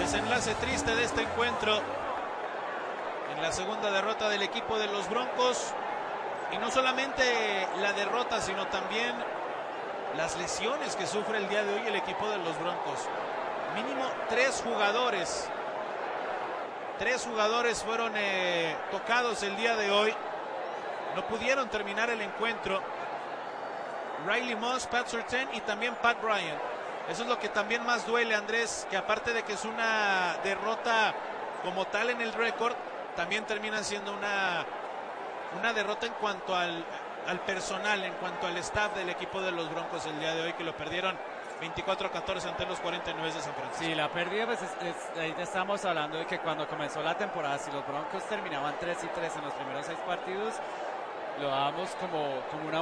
Desenlace triste de este encuentro en la segunda derrota del equipo de los Broncos, y no solamente la derrota sino también las lesiones que sufre el día de hoy el equipo de los Broncos. Mínimo 3 jugadores fueron tocados el día de hoy, no pudieron terminar el encuentro. Riley Moss, Pat Surtain y también Pat Bryant. Eso es lo que también más duele, Andrés, que aparte de que es una derrota como tal en el récord, también termina siendo una derrota en cuanto al personal, en cuanto al staff del equipo de los Broncos el día de hoy, que lo perdieron 24-14 ante los 49 de San Francisco. Sí, la pérdida, pues ahí estamos hablando de que cuando comenzó la temporada, si los Broncos terminaban 3-3 en los primeros 6 partidos, lo dábamos como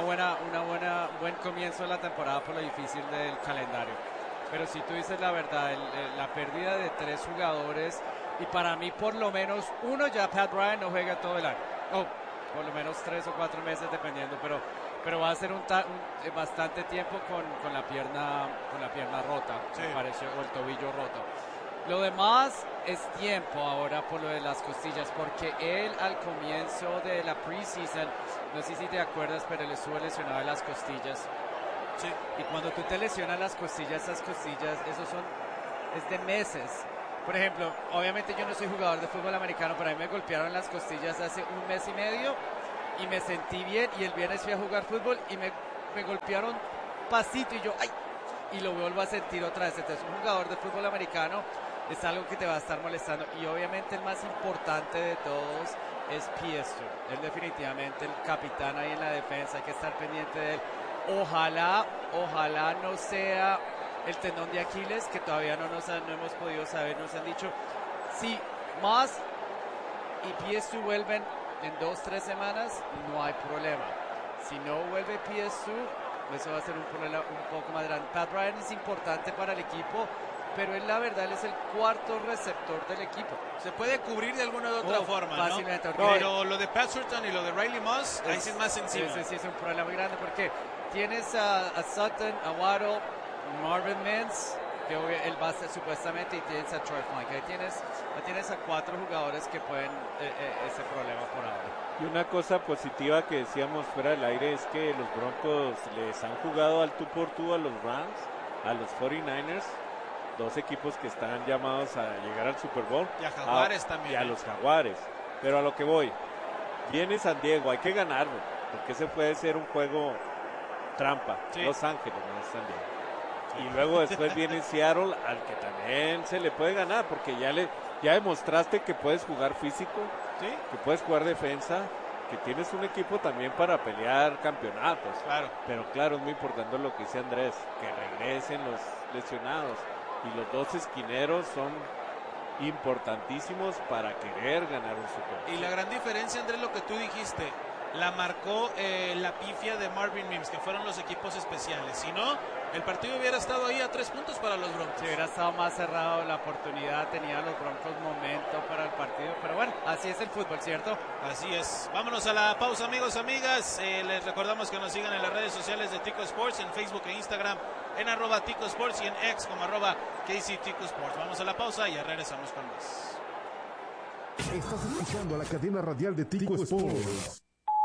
buen comienzo de la temporada por lo difícil del calendario. Pero si tú dices la verdad, la pérdida de 3 jugadores, y para mí por lo menos uno, ya Pat Bryant no juega todo el año, por lo menos 3 o 4 meses dependiendo, pero va a ser bastante tiempo con la pierna rota, sí, me pareció, o el tobillo roto. Lo demás es tiempo ahora por lo de las costillas, porque él al comienzo de la preseason, no sé si te acuerdas, pero él estuvo lesionado de las costillas. Sí. Y cuando tú te lesionas las costillas, esas costillas, es de meses. Por ejemplo, obviamente yo no soy jugador de fútbol americano, pero a mí me golpearon las costillas hace 1 mes y medio y me sentí bien, y el viernes fui a jugar fútbol y me golpearon pasito y yo, ¡ay! Y lo vuelvo a sentir otra vez. Entonces, un jugador de fútbol americano es algo que te va a estar molestando, y obviamente el más importante de todos es Piestro. Él definitivamente el capitán ahí en la defensa, hay que estar pendiente de él. Ojalá no sea el tendón de Aquiles, que todavía no hemos podido saber. Nos han dicho, si Moss y Piestro vuelven en 2-3 semanas, no hay problema. Si no vuelve Piestro, eso va a ser un problema un poco más grande. Pat Bryant es importante para el equipo, pero él, la verdad, él es el 4º receptor del equipo. Se puede cubrir de alguna u otra forma, fácilmente, ¿no? Pero lo de Pat Surtain y lo de Riley Moss, ahí sí es más sensible. Sí, es un problema muy grande, porque tienes a Sutton, a Waddle, Marvin Mims, que él va a ser supuestamente, y tienes a Troy Funk. Ahí tienes a 4 jugadores que pueden ese problema por ahora. Y una cosa positiva que decíamos fuera del aire es que los Broncos les han jugado al tú por tú a los Rams, a los 49ers, 2 equipos que están llamados a llegar al Super Bowl. Y a Jaguares también. Y a los Jaguares. Pero a lo que voy, viene San Diego, hay que ganarlo, porque ese puede ser un juego trampa. Sí. Los Ángeles, no es San Diego. Sí. Y luego después viene Seattle, al que también se le puede ganar, porque ya demostraste que puedes jugar físico, ¿sí?, que puedes jugar defensa, que tienes un equipo también para pelear campeonatos. Claro. Pero claro, es muy importante lo que dice Andrés, que regresen los lesionados. Y los 2 esquineros son importantísimos para querer ganar un Super Bowl. Y la gran diferencia, Andrés, lo que tú dijiste, la marcó la pifia de Marvin Mims, que fueron los equipos especiales. Si no, el partido hubiera estado ahí a 3 puntos para los Broncos. Si hubiera estado más cerrado la oportunidad, tenían los Broncos momento para el partido. Pero bueno, así es el fútbol, ¿cierto? Así es. Vámonos a la pausa, amigos, amigas. Les recordamos que nos sigan en las redes sociales de Tico Sports, en Facebook e Instagram, en @Tico Sports, y en X como @KCTico Sports. Vamos a la pausa y ya regresamos con más. Estás escuchando a la cadena radial de Tico Sports.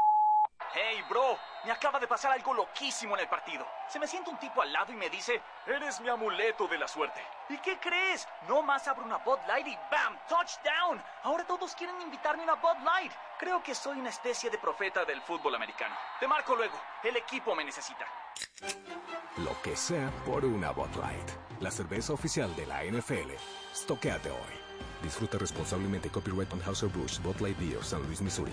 Hey, bro, me acaba de pasar algo loquísimo en el partido. Se me sienta un tipo al lado y me dice, eres mi amuleto de la suerte. ¿Y qué crees? No más abro una Bud Light y ¡bam! ¡Touchdown! Ahora todos quieren invitarme a una Bud Light. Creo que soy una especie de profeta del fútbol americano. Te marco luego. El equipo me necesita. Lo que sea por una Bud Light. La cerveza oficial de la NFL. Stoquéate hoy. Disfruta responsablemente. Copyright Anheuser-Busch, Bud Light Beer, San Luis, Missouri.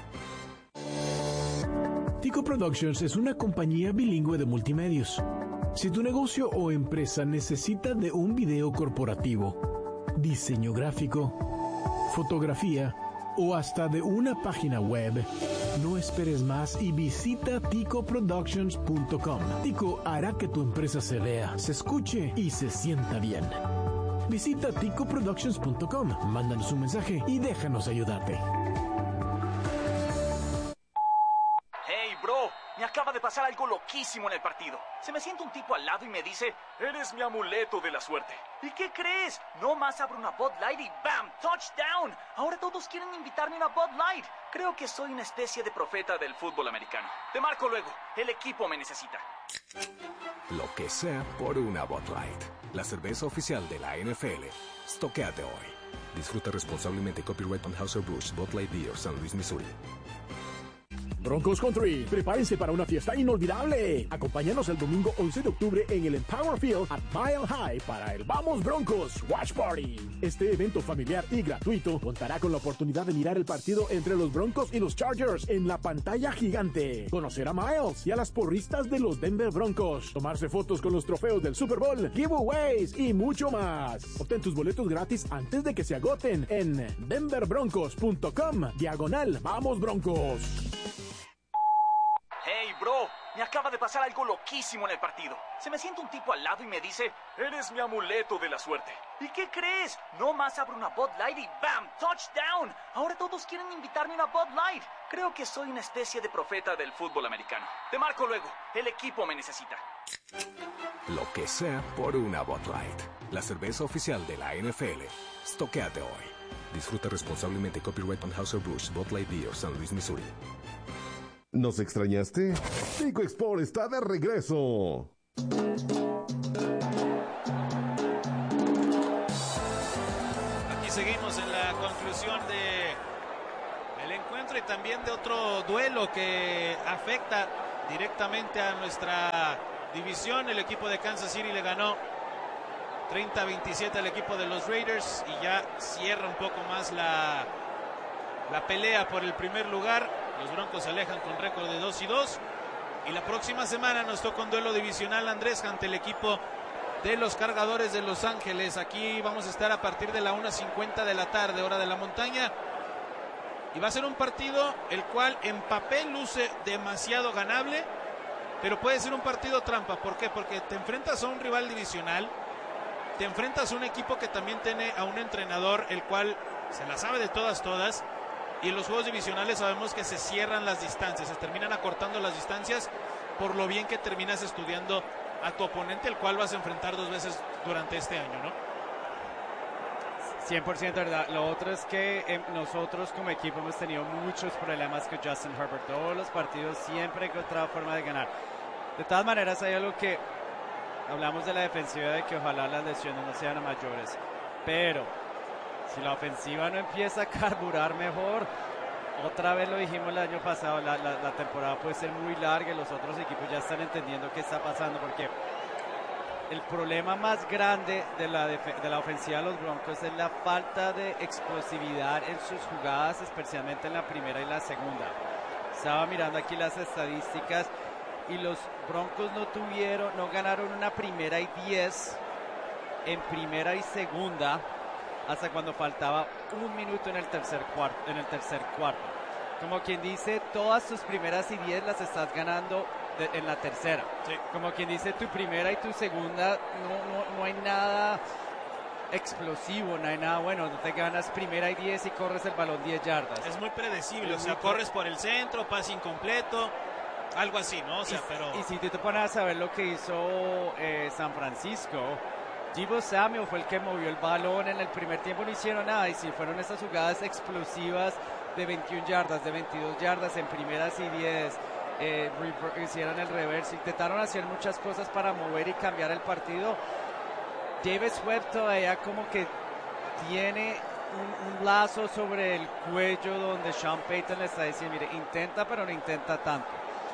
Tico Productions es una compañía bilingüe de multimedios. Si tu negocio o empresa necesita de un video corporativo, diseño gráfico, fotografía o hasta de una página web, no esperes más y visita ticoproductions.com. Tico hará que tu empresa se vea, se escuche y se sienta bien. Visita ticoproductions.com, mándanos un mensaje y déjanos ayudarte. Hey, bro, me acaba de pasar algo loquísimo loquísimo en el partido. Se me sienta un tipo al lado y me dice, eres mi amuleto de la suerte. ¿Y qué crees? No más abro una Bud Light y ¡bam! ¡Touchdown! Ahora todos quieren invitarme a una Bud Light. Creo que soy una especie de profeta del fútbol americano. Te marco luego. El equipo me necesita. Lo que sea por una Bud Light. La cerveza oficial de la NFL. Stoquéate hoy. Disfruta responsablemente. Copyright Anheuser-Busch, Bud Light Beer, San Luis, Missouri. Broncos Country, prepárense para una fiesta inolvidable. Acompáñanos el domingo 11 de octubre en el Empower Field at Mile High para el Vamos Broncos Watch Party. Este evento familiar y gratuito contará con la oportunidad de mirar el partido entre los Broncos y los Chargers en la pantalla gigante, conocer a Miles y a las porristas de los Denver Broncos, tomarse fotos con los trofeos del Super Bowl, giveaways y mucho más. Obtén tus boletos gratis antes de que se agoten en denverbroncos.com/Vamos Broncos. Hey, bro, me acaba de pasar algo loquísimo en el partido. Se me sienta un tipo al lado y me dice, eres mi amuleto de la suerte. ¿Y qué crees? No más abro una Bud Light y ¡bam! ¡Touchdown! Ahora todos quieren invitarme a una Bud Light. Creo que soy una especie de profeta del fútbol americano. Te marco luego. El equipo me necesita. Lo que sea por una Bud Light. La cerveza oficial de la NFL. Stoquéate hoy. Disfruta responsablemente. Copyright Anheuser-Busch, Bud Light Beer, San Luis, Missouri. ¿Nos extrañaste? Tico Export está de regreso. Aquí seguimos en la conclusión del encuentro y también de otro duelo que afecta directamente a nuestra división. El equipo de Kansas City le ganó 30-27 al equipo de los Raiders y ya cierra un poco más la pelea por el primer lugar. Los Broncos se alejan con récord de 2-2 y la próxima semana nos toca un duelo divisional, Andrés, ante el equipo de los Cargadores de Los Ángeles. Aquí vamos a estar a partir de la 1:50 de la tarde, hora de la montaña, y va a ser un partido el cual en papel luce demasiado ganable, pero puede ser un partido trampa. ¿Por qué? Porque te enfrentas a un rival divisional, te enfrentas a un equipo que también tiene a un entrenador el cual se la sabe de todas, y en los juegos divisionales sabemos que se cierran las distancias, se terminan acortando las distancias por lo bien que terminas estudiando a tu oponente, el cual vas a enfrentar 2 veces durante este año, ¿no? 100% verdad. Lo otro es que nosotros como equipo hemos tenido muchos problemas con Justin Herbert. Todos los partidos siempre he encontrado forma de ganar. De todas maneras, hay algo que hablamos de la defensiva, de que ojalá las lesiones no sean a mayores, pero si la ofensiva no empieza a carburar mejor, otra vez lo dijimos el año pasado, la temporada puede ser muy larga y los otros equipos ya están entendiendo qué está pasando, porque el problema más grande de la ofensiva de los Broncos es la falta de explosividad en sus jugadas, especialmente en la primera y la segunda. Estaba mirando aquí las estadísticas y los Broncos no ganaron una primera y 10 en primera y segunda hasta cuando faltaba 1 minuto en el tercer cuarto. Como quien dice, todas tus primeras y 10 las estás ganando en la tercera. Sí. Como quien dice, tu primera y tu segunda no hay nada explosivo, no hay nada bueno. No te ganas primera y 10 y corres el balón 10 yardas. Es muy predecible, o sea, corres por el centro, pase incompleto, algo así, ¿no? O sea, y si tú te pones a saber lo que hizo San Francisco, Deebo Samuel fue el que movió el balón en el primer tiempo, no hicieron nada, y si fueron esas jugadas explosivas de 21 yardas, de 22 yardas en primeras y 10, hicieron el reverso, intentaron hacer muchas cosas para mover y cambiar el partido. Davis Webb todavía como que tiene un lazo sobre el cuello donde Sean Payton le está diciendo, mire, intenta pero no intenta tanto,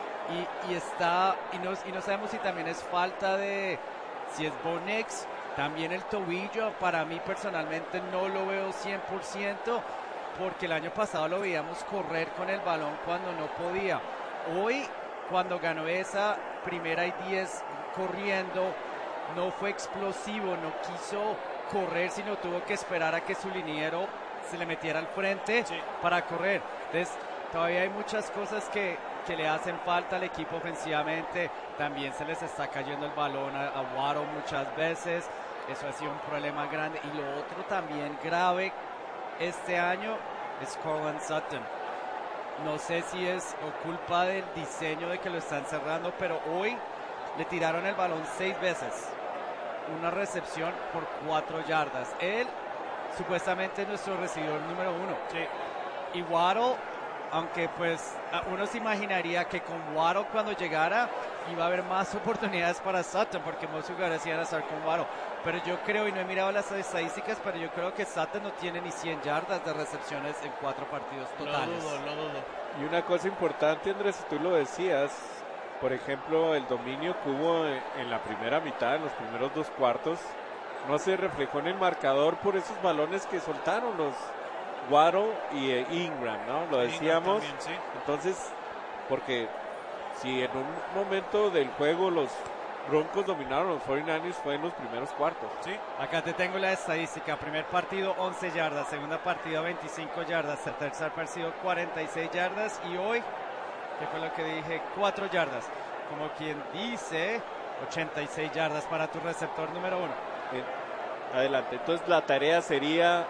y no sabemos si también es falta de, si es Bo Nix. También el tobillo, para mí personalmente no lo veo 100%, porque el año pasado lo veíamos correr con el balón cuando no podía. Hoy, cuando ganó esa primera y 10 corriendo, no fue explosivo, no quiso correr, sino tuvo que esperar a que su liniero se le metiera al frente para correr. Entonces, todavía hay muchas cosas que le hacen falta al equipo ofensivamente. También se les está cayendo el balón a Waddle muchas veces. Eso ha sido un problema grande. Y lo otro también grave este año es Courtland Sutton. No sé si es culpa del diseño de que lo están cerrando, pero hoy le tiraron el balón 6 veces. Una recepción por 4 yardas. Él supuestamente es nuestro recibidor número 1. Sí. Y Waddle, aunque pues uno se imaginaría que con Waddle cuando llegara iba a haber más oportunidades para Sutton, porque muchos jugadores iban a estar con Waddle. Pero yo creo, y no he mirado las estadísticas, pero yo creo que Sutton no tiene ni 100 yardas de recepciones en 4 partidos totales. Lo dudo. Y una cosa importante, Andrés, tú lo decías, por ejemplo, el dominio que hubo en la primera mitad, en los primeros 2 cuartos, no se reflejó en el marcador por esos balones que soltaron los Waddle y Ingram, ¿no? Lo decíamos. También, sí. Entonces, porque si en un momento del juego los Broncos dominaron los 49ers fue en los primeros cuartos. Sí. Acá te tengo la estadística. Primer partido 11 yardas, segunda partida 25 yardas, tercer partido 46 yardas y hoy, ¿qué fue lo que dije? 4 yardas. Como quien dice, 86 yardas para tu receptor número 1. Adelante. Entonces la tarea sería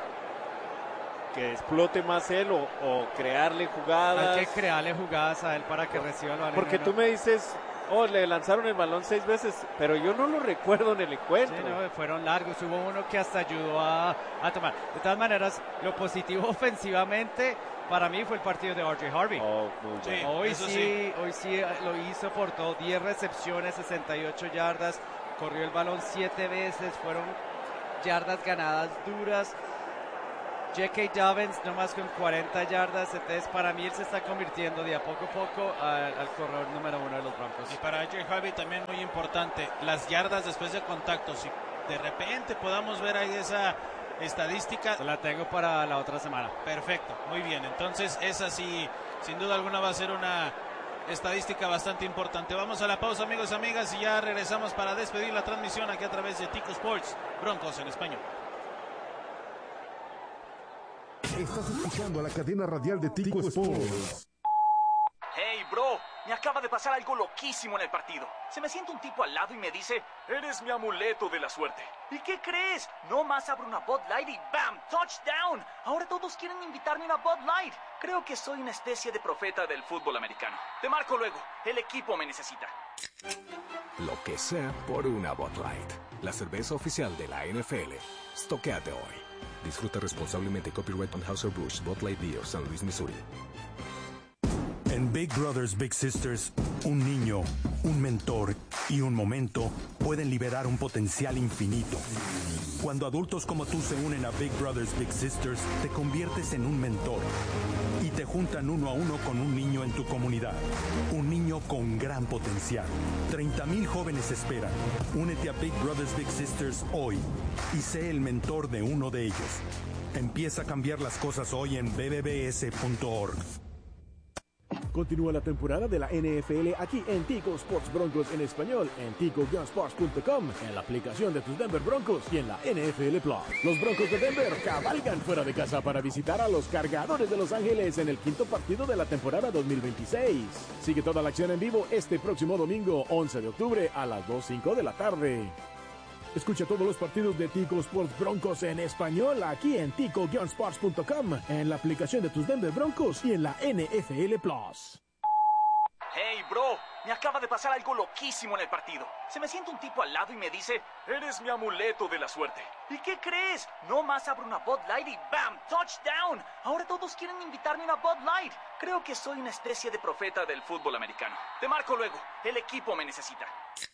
que explote más él o crearle jugadas. Hay que crearle jugadas a él para que reciba el balón. Porque tú me dices, le lanzaron el balón 6 veces, pero yo no lo recuerdo en el encuentro. Sí, no, fueron largos, hubo uno que hasta ayudó a tomar. De todas maneras, lo positivo ofensivamente para mí fue el partido de R.J. Harvey. Sí, hoy sí lo hizo, portó 10 recepciones, 68 yardas, corrió el balón 7 veces, fueron yardas ganadas duras. J.K. Dobbins nomás con 40 yardas, entonces para mí él se está convirtiendo de a poco al corredor número 1 de los Broncos. Y para J. Harvey también muy importante, las yardas después de contacto. Si de repente podamos ver ahí esa estadística. La tengo para la otra semana. Perfecto, muy bien. Entonces esa sí, sin duda alguna va a ser una estadística bastante importante. Vamos a la pausa, amigos y amigas, y ya regresamos para despedir la transmisión aquí a través de Tico Sports, Broncos en español. Estás escuchando a la cadena radial de Tico Sports. Hey, bro, me acaba de pasar algo loquísimo en el partido. Se me sienta un tipo al lado y me dice, eres mi amuleto de la suerte. ¿Y qué crees? No más abro una Bud Light y ¡bam! ¡Touchdown! Ahora todos quieren invitarme a una Bud Light. Creo que soy una especie de profeta del fútbol americano. Te marco luego. El equipo me necesita. Lo que sea por una Bud Light. La cerveza oficial de la NFL. Stoquéate hoy. Disfruta responsablemente. Copyright Anheuser-Busch, Bud Light Beer, San Luis, Missouri. En Big Brothers Big Sisters, un niño, un mentor y un momento pueden liberar un potencial infinito. Cuando adultos como tú se unen a Big Brothers Big Sisters, te conviertes en un mentor y te juntan 1 a 1 con un niño en tu comunidad. Un niño con gran potencial. 30,000 jóvenes esperan. Únete a Big Brothers Big Sisters hoy y sé el mentor de uno de ellos. Empieza a cambiar las cosas hoy en bbbs.org. Continúa la temporada de la NFL aquí en Tico Sports Broncos en español, en tico-sports.com, en la aplicación de tus Denver Broncos y en la NFL Plus. Los Broncos de Denver cabalgan fuera de casa para visitar a los Cargadores de Los Ángeles en el 5º partido de la temporada 2026. Sigue toda la acción en vivo este próximo domingo, 11 de octubre a las 2:05 de la tarde. Escucha todos los partidos de Tico Sports Broncos en español aquí en tico-sports.com, en la aplicación de tus Denver Broncos y en la NFL Plus. Hey, bro, me acaba de pasar algo loquísimo en el partido. Se me sienta un tipo al lado y me dice, eres mi amuleto de la suerte. ¿Y qué crees? No más abro una Bud Light y ¡bam! ¡Touchdown! Ahora todos quieren invitarme a una Bud Light. Creo que soy una especie de profeta del fútbol americano. Te marco luego. El equipo me necesita.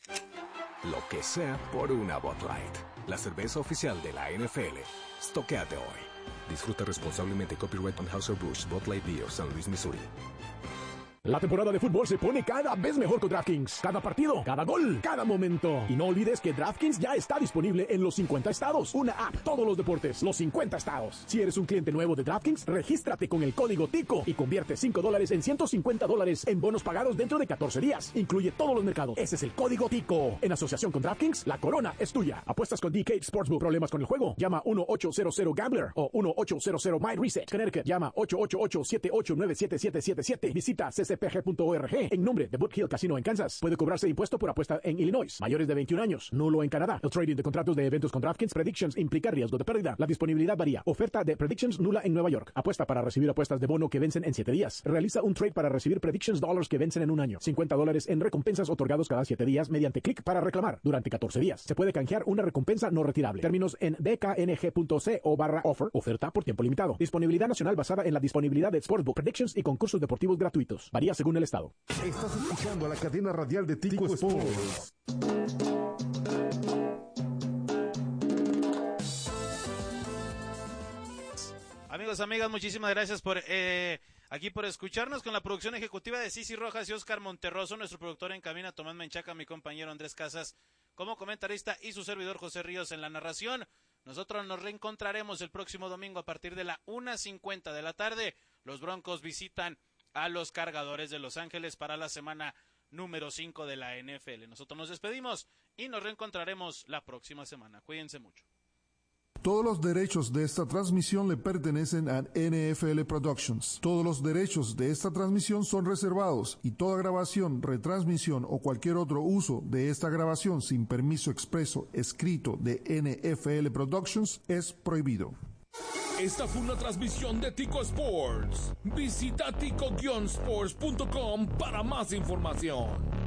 Lo que sea por una Bud Light. La cerveza oficial de la NFL. Stoquéate hoy. Disfruta responsablemente. Copyright Anheuser-Busch, Bud Light Beer, San Luis, Missouri. La temporada de fútbol se pone cada vez mejor con DraftKings. Cada partido, cada gol, cada momento. Y no olvides que DraftKings ya está disponible en los 50 estados. Una app, todos los deportes, los 50 estados. Si eres un cliente nuevo de DraftKings, regístrate con el código TICO y convierte $5 en $150 en bonos pagados dentro de 14 días. Incluye todos los mercados. Ese es el código TICO. En asociación con DraftKings, la corona es tuya. Apuestas con DK Sportsbook. ¿Problemas con el juego? Llama 1-800-GAMBLER o 1-800-MyReset. Connecticut, llama 888-789-7777. Visita ccpg.org en nombre de Boot Hill Casino en Kansas. Puede cobrarse impuesto por apuesta en Illinois. Mayores de 21 años. Nulo en Canadá. El trading de contratos de eventos con DraftKings Predictions implica riesgo de pérdida. La disponibilidad varía. Oferta de Predictions nula en Nueva York. Apuesta para recibir apuestas de bono que vencen en 7 días. Realiza un trade para recibir Predictions Dollars que vencen en un año. $50 en recompensas otorgados cada 7 días mediante clic para reclamar durante 14 días. Se puede canjear una recompensa no retirable. Términos en dkng.co/offer. Oferta por tiempo limitado. Disponibilidad nacional basada en la disponibilidad de Sportsbook, Predictions y concursos deportivos gratuitos. Varía según el estado. Estás escuchando a la cadena radial de Tico Sports. Amigos, amigas, muchísimas gracias por escucharnos con la producción ejecutiva de Cici Rojas y Oscar Monterroso, nuestro productor en cabina Tomás Menchaca, mi compañero Andrés Casas como comentarista y su servidor José Ríos en la narración. Nosotros nos reencontraremos el próximo domingo a partir de la 1:50 de la tarde. Los Broncos visitan a los Cargadores de Los Ángeles para la semana número 5 de la NFL. Nosotros nos despedimos y nos reencontraremos la próxima semana. Cuídense mucho. Todos los derechos de esta transmisión le pertenecen a NFL Productions. Todos los derechos de esta transmisión son reservados y toda grabación, retransmisión o cualquier otro uso de esta grabación sin permiso expreso escrito de NFL Productions es prohibido. Esta fue una transmisión de Tico Sports. Visita tico-sports.com para más información.